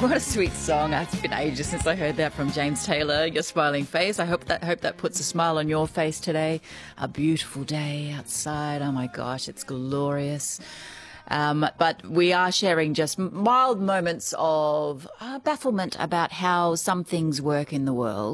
What a sweet song. It's been ages since I heard that from James Taylor. Your smiling face. I hope that puts a smile on your face today. A beautiful day outside. Oh my gosh, it's glorious. But we are sharing just mild moments of bafflement about how some things work in the world.